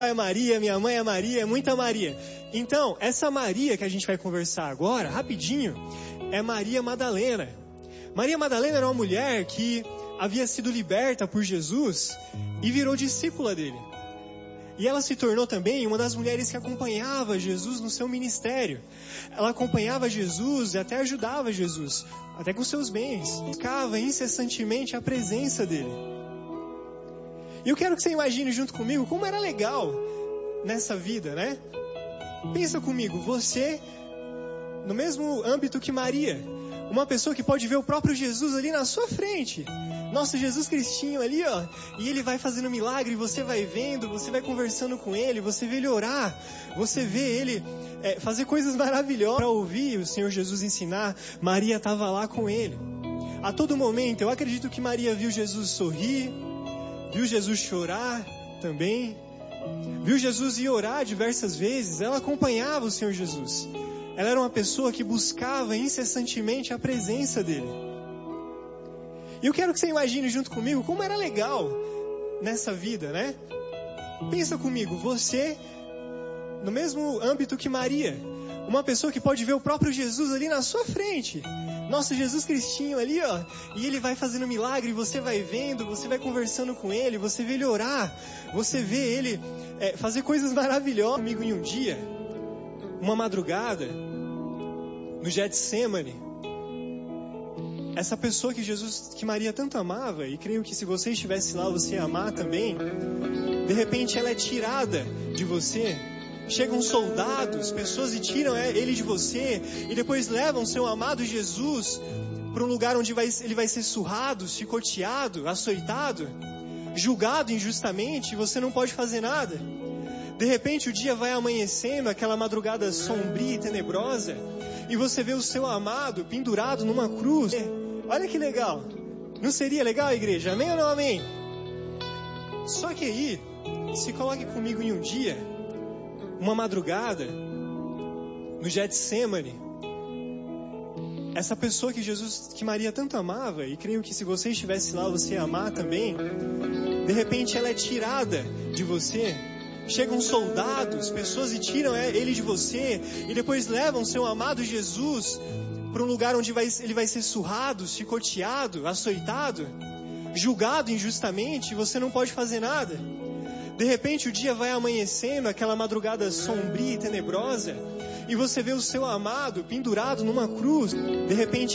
É Maria, minha mãe é Maria, é muita Maria. Então, essa Maria que a gente vai conversar agora, rapidinho, é Maria Madalena. Maria Madalena era uma mulher que havia sido liberta por Jesus e virou discípula dele. E ela se tornou também uma das mulheres que acompanhava Jesus no seu ministério. Ela acompanhava Jesus e até ajudava Jesus, até com seus bens. Buscava incessantemente a presença dele. E eu quero que você imagine junto comigo como era legal nessa vida, né? Pensa comigo, você, no mesmo âmbito que Maria, uma pessoa que pode ver o próprio Jesus ali na sua frente. Nosso Jesus Cristinho ali, ó, e ele vai fazendo milagre, você vai vendo, você vai conversando com ele, você vê ele orar, você vê ele fazer coisas maravilhosas. Para ouvir o Senhor Jesus ensinar, Maria estava lá com ele. A todo momento, eu acredito que Maria viu Jesus sorrir, viu Jesus chorar também, viu Jesus ir orar diversas vezes. Ela acompanhava o Senhor Jesus. Ela era uma pessoa que buscava incessantemente a presença dele. E eu quero que você imagine junto comigo como era legal nessa vida, né? Pensa comigo, você, no mesmo âmbito que Maria, uma pessoa que pode ver o próprio Jesus ali na sua frente. Nosso Jesus Cristinho ali, ó, e ele vai fazendo milagre, você vai vendo, você vai conversando com ele, você vê ele orar, você vê ele fazer coisas maravilhosas. Comigo em um dia, uma madrugada, no Getsemane, essa pessoa que Maria tanto amava, e creio que se você estivesse lá, você ia amar também, de repente ela é tirada de você. Chegam soldados, pessoas e tiram ele de você, e depois levam seu amado Jesus para um lugar onde ele vai ser surrado, chicoteado, açoitado, julgado injustamente, e você não pode fazer nada. De repente o dia vai amanhecendo, aquela madrugada sombria e tenebrosa, e você vê o seu amado pendurado numa cruz. Olha que legal! Não seria legal, igreja? Amém ou não amém? Só que aí, se coloque comigo em um dia, uma madrugada, no Getsemane, essa pessoa que Maria tanto amava, e creio que se você estivesse lá, você ia amar também, de repente ela é tirada de você. Chegam soldados, pessoas e tiram ele de você, e depois levam seu amado Jesus para um lugar onde ele vai ser surrado, chicoteado, açoitado, julgado injustamente, e você não pode fazer nada. De repente o dia vai amanhecendo, aquela madrugada sombria e tenebrosa, e você vê o seu amado pendurado numa cruz. De repente